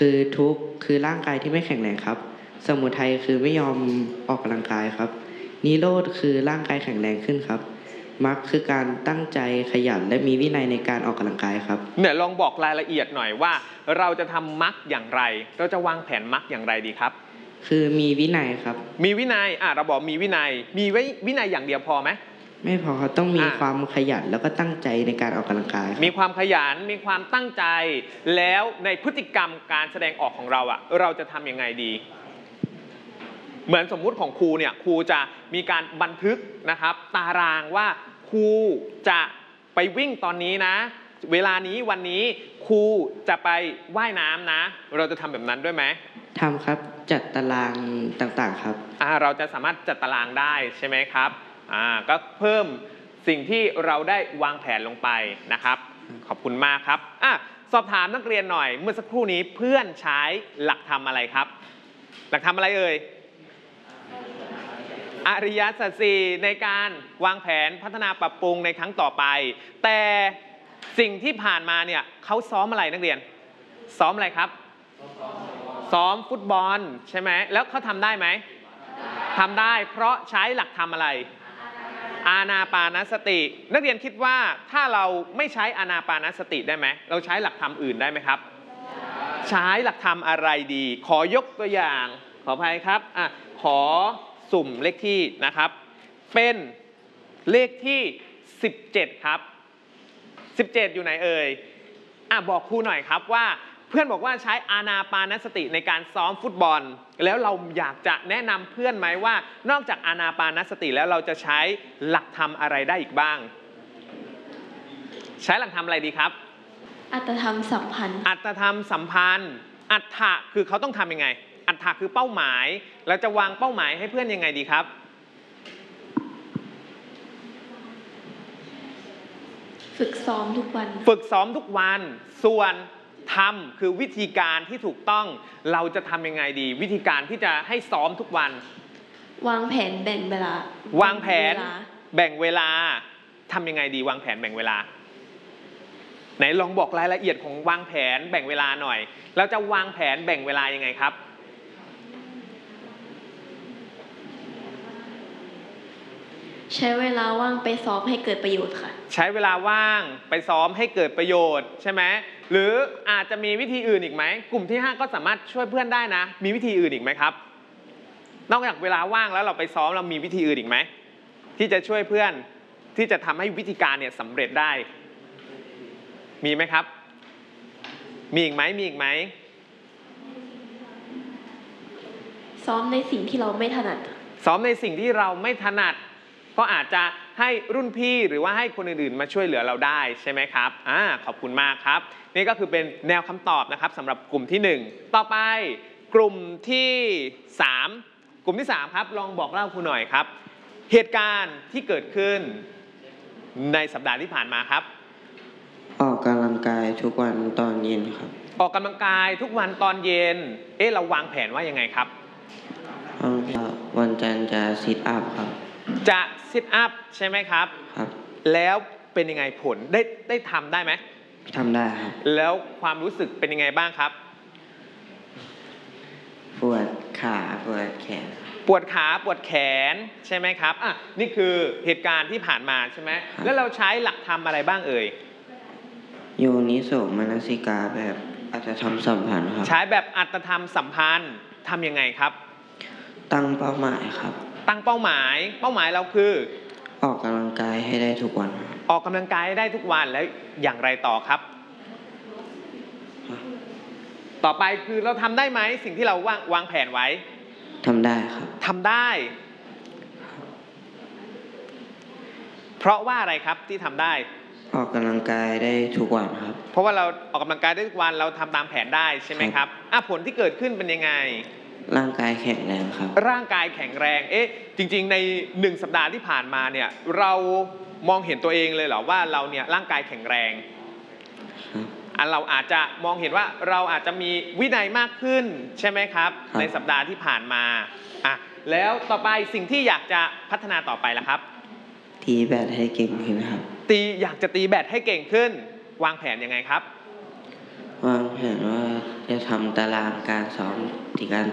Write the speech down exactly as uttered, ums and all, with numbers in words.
คือทุกข์คือร่างกายที่ไม่แข็งแรงครับสมุทัยคือไม่ยอมออกกำลังกายครับนิโรธคือร่างกายแข็งแรงขึ้นครับมรรคคือการตั้งใจขยันและมีวินัยในการออกกำลังกายครับเนี่ยลองบอกรายละเอียดหน่อยว่าเราจะทำมรรคอย่างไรเราจะวางแผนมรรคอย่างไรดีครับคือมีวินัยครับมีวินัยอ่ะเราบอกมีวินัยมีไว้วินัยอย่างเดียวพอไหมไม่พอครับต้องมีความขยันแล้วก็ตั้งใจในการออกกำลังกายมีความขยันมีความตั้งใจแล้วในพฤติกรรมการแสดงออกของเราอ่ะเราจะทำยังไงดีเหมือนสมมุติของครูเนี่ยครูจะมีการบันทึกนะครับตารางว่าครูจะไปวิ่งตอนนี้นะเวลานี้วันนี้ครูจะไปว่ายน้ำนะเราจะทำแบบนั้นด้วยไหมทำครับจัดตารางต่างๆครับอ่าเราจะสามารถจัดตารางได้ใช่ไหมครับอ่าก็เพิ่มสิ่งที่เราได้วางแผนลงไปนะครับขอบคุณมากครับอ่ะสอบถามนักเรียนหน่อยเมื่อสักครู่นี้เพื่อนใช้หลักธรรมอะไรครับหลักธรรมอะไรเอ่ยอริยสัจสี่ในการวางแผนพัฒนาปรับปรุงในครั้งต่อไปแต่สิ่งที่ผ่านมาเนี่ยเขาซ้อมอะไรนักเรียนซ้อมอะไรครับซ้อมฟุตบอลใช่ไหมแล้วเขาทำได้ไหมทำได้เพราะใช้หลักธรรมอะไรอานาปานสตินักเรียนคิดว่าถ้าเราไม่ใช้อานาปานสติได้ไหมเราใช้หลักธรรมอื่นได้ไหมครับใช้หลักธรรมอะไรดีขอยกตัวอย่างขออภัยครับอ่ะขอสุ่มเลขที่นะครับเป็นเลขที่สิบเจ็ดครับสิบเจ็ดอยู่ไหนเอ่ยอ่ะบอกครูหน่อยครับว่าเพื่อนบอกว่าใช้อานาปานสติในการซ้อมฟุตบอลแล้วเราอยากจะแนะนำเพื่อนไหมว่านอกจากอานาปานสติแล้วเราจะใช้หลักธรรมอะไรได้อีกบ้างใช้หลักธรรมอะไรดีครับอัตธรรมสัมพันธ์อัตธรรมสัมพันธ์อัตถะคือเขาต้องทำยังไงอัตถะคือเป้าหมายเราจะวางเป้าหมายให้เพื่อนยังไงดีครับฝึกซ้อมทุกวันฝึกซ้อมทุกวันส่วนทำคือวิธีการที่ถูกต้องเราจะทำยังไงดีวิธีการที่จะให้ซ้อมทุกวันวางแผนแบ่งเวลาวางแผนแบ่งเวลาทำยังไงดีวางแผนแบ่งเวลาไหนลองบอกรายละเอียดของวางแผนแบ่งเวลาหน่อยเราจะวางแผนแบ่งเวลายังไงครับใช้เวลาว่างไปซ้อมให้เกิดประโยชน์ค่ะใช้เวลาว่างไปซ้อมให้เกิดประโยชน์ใช่ไหมหรืออาจจะมีวิธีอื่นอีกไหมกลุ่มที่ห้าก็สามารถช่วยเพื่อนได้นะมีวิธีอื่นอีกไหมครับนอกจากเวลาว่างแล้วเราไปซ้อมเรามีวิธีอื่นอีกไหมที่จะช่วยเพื่อนที่จะทำให้วิธีการเนี่ยสำเร็จได้มีไหมครับมีอีกไหมมีอีกไหมซ้อมในสิ่งที่เราไม่ถนัดซ้อมในสิ่งที่เราไม่ถนัดก็อาจจะให้รุ่นพี่หรือว่าให้คนอื่นๆมาช่วยเหลือเราได้ใช่ไหมครับอ่าขอบคุณมากครับนี่ก็คือเป็นแนวคำตอบนะครับสำหรับกลุ่มที่หนึ่งต่อไปกลุ่มที่สามกลุ่มที่สามครับลองบอกเล่าครูหน่อยครับเหตุการณ์ที่เกิดขึ้นในสัปดาห์ที่ผ่านมาครับออกกำลังกายทุกวันตอนเย็นครับออกกำลังกายทุกวันตอนเย็นเอ๊ะเราวางแผนว่ายังไงครับวันจันทร์จะซิทอัพครับจะซิทอัพใช่ไหมครับครับแล้วเป็นยังไงผลได้ได้ทำได้ไหมทำได้ครับแล้วความรู้สึกเป็นยังไงบ้างครับปวดขาปวดแขนปวดขาปวดแขนใช่ไหมครับอ่ะนี่คือเหตุการณ์ที่ผ่านมาใช่ไหมแล้วเราใช้หลักธรรมอะไรบ้างเอ่ยโยนิโสมนสิกาแบบอัตธรรมสัมพันธ์ครับใช้แบบอัตธรรมสัมพันธ์ทำยังไงครับตั้งเป้าหมายครับตั้งเป้าหมายเป้าหมายเราคือออกกำลังกายให้ได้ทุกวันออกกำลังกายให้ได้ทุกวันแล้วอย่างไรต่อครับต่อไปคือเราทำได้ไหมสิ่งที่เราวางวางแผนไว้ทำได้ครับทำได้เพราะว่าอะไรครับที่ทำได้ออกกำลังกายได้ทุกวันครับเพราะว่าเราออกกำลังกายได้ทุกวันเราทำตามแผนได้ใช่ไหมครับอ่ะผลที่เกิดขึ้นเป็นยังไงร่างกายแข็งแรงครับร่างกายแข็งแรงเอ๊ะจริงๆในหนึ่งสัปดาห์ที่ผ่านมาเนี่ยเรามองเห็นตัวเองเลยเหรอว่าเราเนี่ยร่างกายแข็งแรงอ่ะเราอาจจะมองเห็นว่าเราอาจจะมีวินัยมากขึ้นใช่ไหมครับในสัปดาห์ที่ผ่านมาอ่ะแล้วต่อไปสิ่งที่อยากจะพัฒนาต่อไปล่ะครับตีแบดให้เก่งขึ้นครับตีอยากจะตีแบดให้เก่งขึ้นวางแผนยังไงครับวางแผนว่าจจะทำตารางการซ้อมที่การ